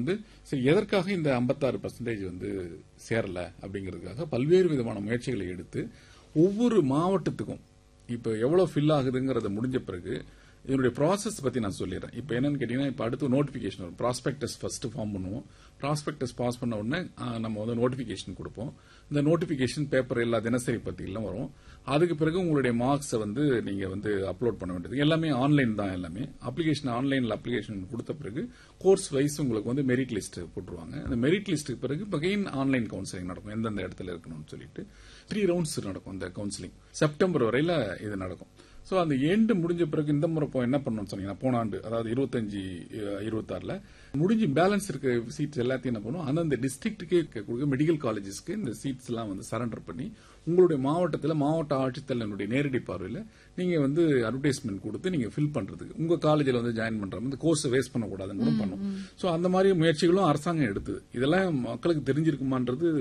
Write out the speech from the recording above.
வந்து சரி எதற்காக இந்த 56% வந்து சேரல அப்படிங்கிறதுக்காக பல்வேறு விதமான முயற்சிகளை எடுத்து ஒவ்வொரு மாவட்டத்துக்கும் இப்ப எவ்வளவு ஃபில் ஆகுதுங்கிறத முடிஞ்ச பிறகு இதனுடைய ப்ராசஸ் பத்தி நான் சொல்லிடுறேன். இப்ப என்னன்னு கேட்டீங்கன்னா, இப்ப அடுத்து நோட்டிபிகேஷன் வரும். ப்ராஸ்பெக்டஸ் ஃபர்ஸ்ட் ஃபார்ம் பண்ணுவோம். ப்ராஸ்பெக்டஸ் பாஸ் பண்ண உடனே நம்ம வந்து நோட்டிபிகேஷன் கொடுப்போம். இந்த நோட்டிபிகேஷன் பேப்பர் எல்லா தினசரி பத்திகளும் வரும். அதுக்கு பிறகு உங்களுடைய மார்க்ஸ் வந்து நீங்க வந்து அப்லோட் பண்ண வேண்டியது எல்லாமே ஆன்லைன் தான். எல்லாமே அப்ளிகேஷன் ஆன்லைன்ல அப்ளிகேஷன் கொடுத்த பிறகு கோர்ஸ் வைஸ் உங்களுக்கு வந்து மெரிட் லிஸ்ட் போட்டுருவாங்க. அந்த மெரிட் லிஸ்ட்டுக்கு பிறகு அகைன் ஆன்லைன் கவுன்சிலிங் நடக்கும். எந்தெந்த இடத்துல இருக்கணும்னு சொல்லிட்டு 3 ரவுண்ட்ஸ் நடக்கும். இந்த கவுன்சிலிங் செப்டம்பர் வரையில இது நடக்கும். சோ அந்த எண்டு முடிஞ்ச பிறகு இந்த முறை என்ன பண்ணணும்னு சொன்னீங்கன்னா, போன ஆண்டு அதாவது 25-26ல முடிஞ்சு பேலன்ஸ் இருக்க சீட்ஸ் எல்லாத்தையும் என்ன பண்ணுவோம், அந்தந்த டிஸ்ட்ரிக்ட்டுக்கே இருக்கக்கூடிய மெடிக்கல் காலேஜஸ்க்கு இந்த சீட்ஸ் எல்லாம் வந்து சரண்டர் பண்ணி உங்களுடைய மாவட்டத்தில் மாவட்ட ஆட்சித்தலைவருடைய நேரடி பார்வையில் நீங்க வந்து அட்வர்டைஸ்மெண்ட் கொடுத்து நீங்க ஃபில் பண்றதுக்கு உங்க காலேஜில் வந்து ஜாயின் பண்ற இந்த கோர்ஸ் வேஸ்ட் பண்ணக்கூடாதுன்னு பண்ணும். சோ அந்த மாதிரி முயற்சிகளும் அரசாங்கம் எடுத்தது. இதெல்லாம் மக்களுக்கு தெரிஞ்சிருக்குமான்றது